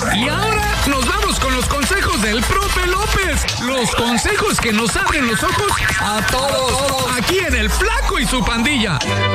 Y ahora nos vamos con los consejos del profe López. Los consejos que nos abren los ojos a todos. Aquí en El Flaco y su Pandilla.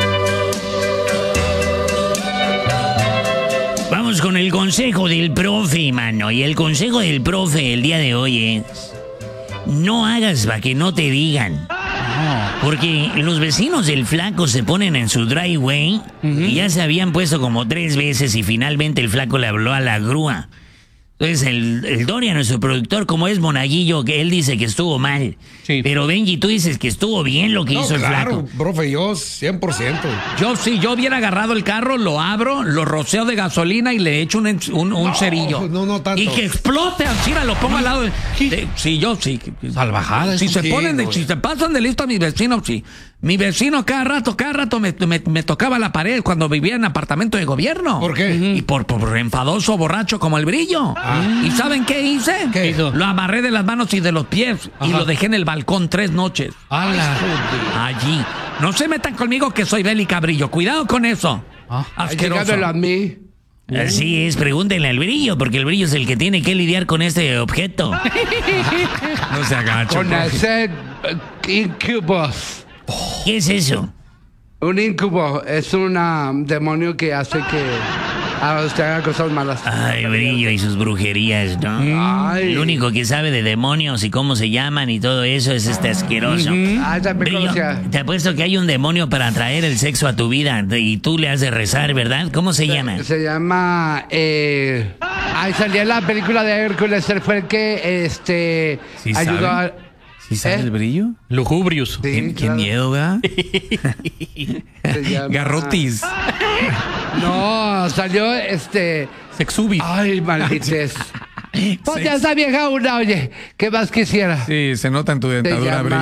Vamos con el consejo del profe, mano. Y el consejo del profe el día de hoy es: no hagas para que no te digan. Porque los vecinos del Flaco se ponen en su driveway y ya se habían puesto como 3 veces y finalmente el Flaco le habló a la grúa. Entonces el Dorian, nuestro productor, como es monaguillo, que él dice que estuvo mal. Sí. Pero Benji, tú dices que estuvo bien lo que hizo el Flaco. Claro, profe, yo 100%. Si yo hubiera agarrado el carro, lo abro, lo roceo de gasolina y le echo un cerillo. No tanto. Y que explote, así lo pongo al lado de... Sí. Salvajada. Si se pasan de listo a mis vecinos, sí. Mi vecino cada rato me tocaba la pared cuando vivía en apartamento de gobierno. ¿Por qué? Y por enfadoso, borracho como el Brillo. ¿Y saben qué hice? ¿Qué hizo? Lo amarré de las manos y de los pies. Y lo dejé en el balcón 3 noches. Allí. No se metan conmigo que soy bélica, Brillo. Cuidado con eso. Asqueroso. Dígamelo a mí. Así es, pregúntenle al Brillo, porque el Brillo es el que tiene que lidiar con este objeto. No se agache. Con ese incubus. ¿Qué es eso? Un incubo es un demonio que hace que usted haga cosas malas. Ay, Brillo y sus brujerías, ¿no? Ay. El único que sabe de demonios y cómo se llaman y todo eso es este asqueroso. Ay, ya me Brillo, conocía. te apuesto que hay un demonio para atraer el sexo a tu vida y tú le has de rezar, ¿verdad? ¿Cómo se llama? Se llama... salía en la película de Hércules. Él fue el que ¿Sí ayudó saben? a... ¿Sí sabe el Brillo? Lujubrius. Sí, Qué miedo, ¿verdad? Se llama- Garrotis. No, salió Sexubi. Ay, maldites. Pues ya esa vieja una, oye, ¿qué más quisiera? Sí, se nota en tu Se dentadura, Brillo.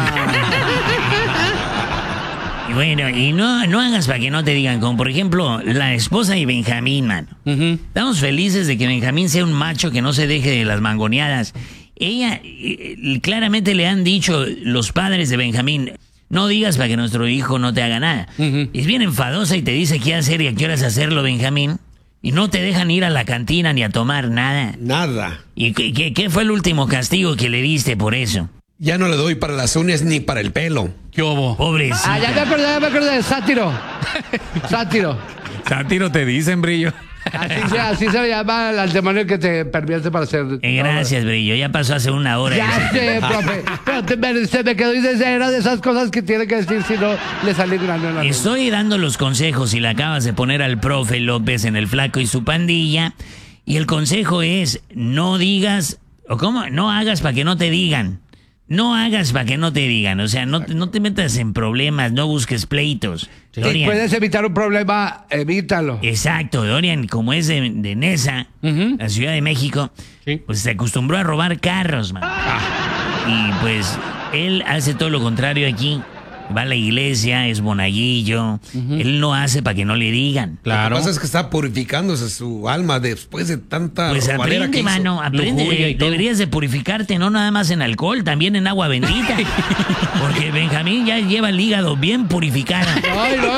Y bueno, y no hagas para que no te digan, como por ejemplo la esposa de Benjamín, mano. Estamos felices de que Benjamín sea un macho que no se deje de las mangoneadas. Ella, claramente le han dicho los padres de Benjamín: no digas para que nuestro hijo no te haga nada. Es bien enfadosa y te dice qué hacer y a qué horas hacerlo, Benjamín. Y no te dejan ir a la cantina ni a tomar nada. Nada. ¿Y qué fue el último castigo que le diste por eso? Ya no le doy para las uñas ni para el pelo. ¿Qué hubo? Pobrecita. Ya me acordé, Sátiro. Sátiro te dicen, Brillo. Así se llama al demonio que te pervierte para hacer... Gracias, Brillo. Ya pasó hace 1 hora. Ya sé, profe. Pero se me quedó y era de esas cosas que tiene que decir si no le sale grano en la lengua. Estoy dando los consejos y le acabas de poner al profe López en El Flaco y su Pandilla. Y el consejo es: no digas, o cómo, no hagas para que no te digan. No hagas para que no te digan. O sea, no te metas en problemas, no busques pleitos. Si Dorian, puedes evitar un problema, evítalo. exacto, Dorian, como es de Nesa, la Ciudad de México, pues se acostumbró a robar carros, man. Y pues él hace todo lo contrario aquí. Va a la iglesia, es monaguillo. Él no hace para que no le digan. Lo que pasa es que está purificándose su alma después de tanta Pues robalera que aprende, hizo. mano, aprende. Lujuria y todo. Deberías de purificarte, no nada más en alcohol, también en agua bendita. Porque Benjamín ya lleva el hígado bien purificado. No,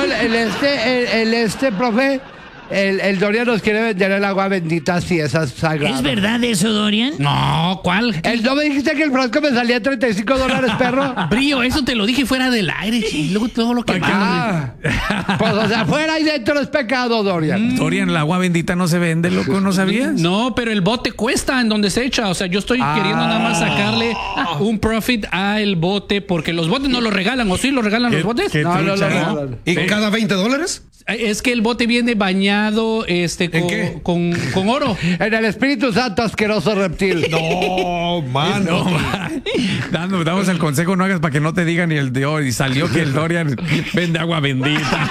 profe, el Dorian nos quiere vender el agua bendita si esa es sagrada. ¿Es verdad eso, Dorian? No, ¿cuál? ¿No me dijiste que el frasco me salía $35, perro? Brillo, eso te lo dije fuera del aire. Y luego todo lo que Pues o sea, fuera y dentro es pecado, Dorian. Dorian, el agua bendita no se vende, loco, ¿no sabías? No, pero el bote cuesta en donde se echa. O sea, yo estoy queriendo nada más sacarle un profit al bote, porque los botes no los regalan. ¿O sí los regalan los botes? qué No. ¿Y cada $20? Es que el bote viene bañado qué? con oro. En el Espíritu Santo, asqueroso reptil. No, mano. Damos el consejo: no hagas para que no te digan. Y el de hoy salió que el Dorian vende agua bendita.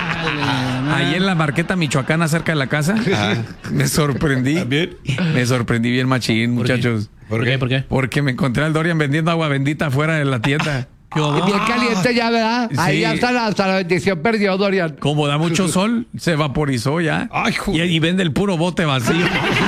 Ahí en la Marqueta michoacana, cerca de la casa, me sorprendí. ¿También? Me sorprendí bien machín, muchachos. ¿Por qué? ¿Por qué? Porque me encontré al Dorian vendiendo agua bendita afuera de la tienda. Bien caliente ya, ¿verdad? Ahí Sí. ya hasta la bendición perdió, Dorian. Como da mucho sol, se vaporizó ya. Ay, y vende el puro bote vacío.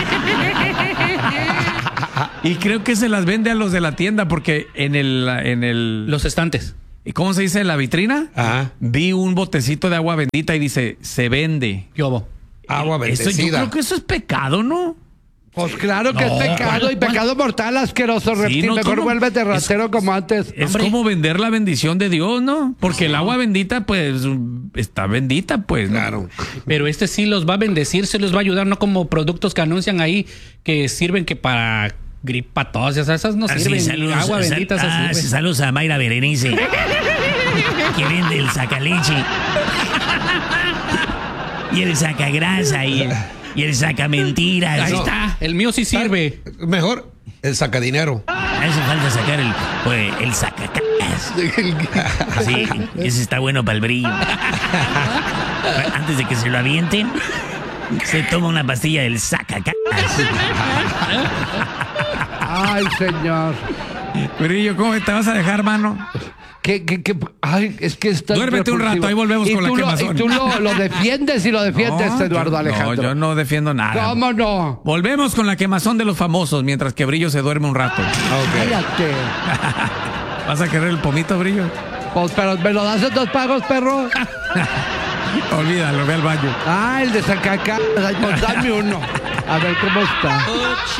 Y creo que se las vende a los de la tienda, porque en el Los estantes. ¿cómo se dice? En la vitrina. Ajá. Vi un botecito de agua bendita y dice: se vende. ¿Qué hubo? Agua Yo bendecida. creo que eso es pecado, ¿no? Pues claro que es pecado y pecado mortal, asqueroso reptil. no, Mejor ¿cómo? vuélvete ratero como antes. Es como vender la bendición de Dios, ¿no? Porque el agua bendita, pues, está bendita, pues. ¿no? Claro. Pero este sí los va a bendecir, se los va a ayudar, no como productos que anuncian ahí que sirven que para gripa, tos, esas no sirven. Saludos, Agua bendita se sirve. saludos a Mayra Berenice, que vende el sacaleche y el sacagrasa y el sacamentiras. Ahí está, el mío sí sirve. Mejor el sacadinero. Hace falta sacar el sacacas. Sí, ese está bueno para el brillo. Antes de que se lo avienten, se toma una pastilla del sacacas. Ay, señor. Brillo, ¿cómo te vas a dejar, mano? Ay, es que está. Duérmete un rato, ahí volvemos con la quemazón. Y tú lo defiendes y lo defiendes, No, Eduardo Alejandro. No, yo no defiendo nada. ¿Cómo no? Volvemos con la quemazón de los famosos mientras que Brillo se duerme un rato. Cállate. ¿Vas a querer el pomito, Brillo? Pues, pero ¿me lo das en 2 pagos, perro? Olvídalo, ve al baño. Ah, el de Zacacá. Pues dame uno. A ver cómo está.